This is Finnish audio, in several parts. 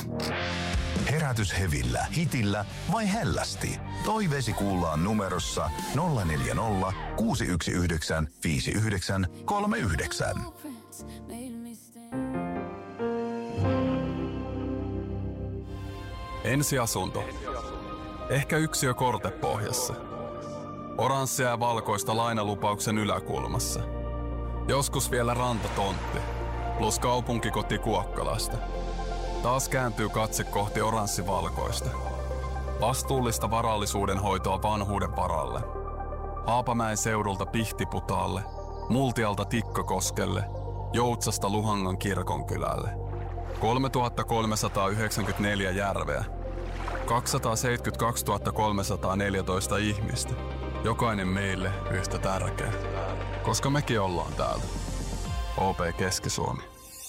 Herätys hevillä, hitillä vai hellästi? Toiveesi kuullaan numerossa 040 619 5939. Ensiasunto. Ehkä yksiö kortepohjassa. Oranssia ja valkoista lainalupauksen yläkulmassa. Joskus vielä rantatontti, plus kaupunkikoti Kuokkalasta. Taas kääntyy katse kohti oranssi-valkoista. Vastuullista varallisuuden hoitoa vanhuuden varalle. Haapamäen seudulta Pihtiputaalle, Multialta Tikkakoskelle, Joutsasta Luhangan kirkonkylälle. 3394 järveä. 272 314 ihmistä. Jokainen meille yhtä tärkeä. Koska mekin ollaan täältä. OP Keski-Suomi.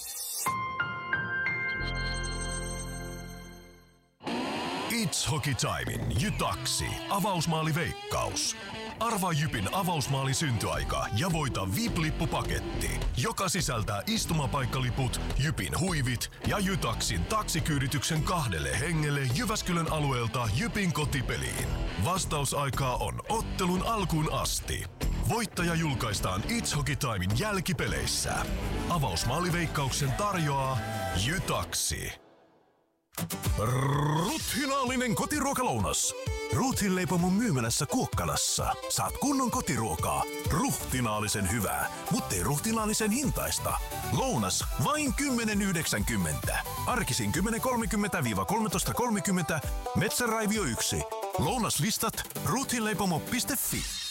It's Hockey Timein Jytaksi. Avausmaaliveikkaus. Arvaa Jypin avausmaali syntyaika ja voita VIP-lippupaketti, joka sisältää istumapaikkaliput, Jypin huivit ja Jytaksin taksikyydityksen 2 hengelle Jyväskylän alueelta Jypin kotipeliin. Vastausaikaa on ottelun alkuun asti. Voittaja julkaistaan It's Hockey Timein jälkipeleissä. Avausmaaliveikkauksen tarjoaa Jytaksi. Ruthinaallinen kotiruokalounas. Ruthin leipomon myymälässä Kuokkalassa saat kunnon kotiruokaa. Ruhtinaallisen hyvää, mutta ei ruhtinaallisen hintaista. Lounas vain 10,90. Arkisin 10.30–13.30. Metsäraivio 1. Lounaslistat ruthinleipomo.fi.